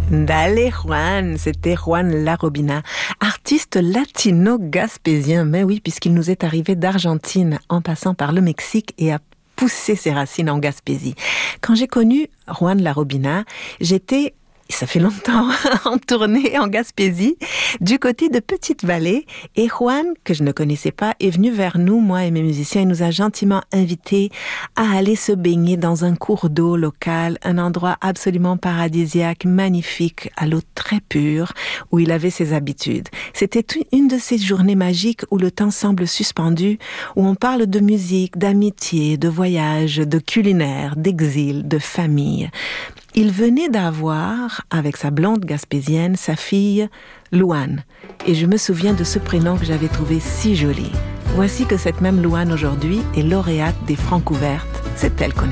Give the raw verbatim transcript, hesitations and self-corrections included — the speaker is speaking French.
Dale Juan, c'était Juan Larobina, artiste latino-gaspésien, mais oui, puisqu'il nous est arrivé d'Argentine en passant par le Mexique et a poussé ses racines en Gaspésie. Quand j'ai connu Juan Larobina, j'étais ça fait longtemps, en tournée en Gaspésie, du côté de Petite-Vallée. Et Juan, que je ne connaissais pas, est venu vers nous, moi et mes musiciens, et nous a gentiment invités à aller se baigner dans un cours d'eau local, un endroit absolument paradisiaque, magnifique, à l'eau très pure, où il avait ses habitudes. C'était une de ces journées magiques où le temps semble suspendu, où on parle de musique, d'amitié, de voyage, de culinaire, d'exil, de famille. Il venait d'avoir, avec sa blonde gaspésienne, sa fille Louane. Et je me souviens de ce prénom que j'avais trouvé si joli. Voici que cette même Louane aujourd'hui est lauréate des Francouvertes. C'est elle qu'on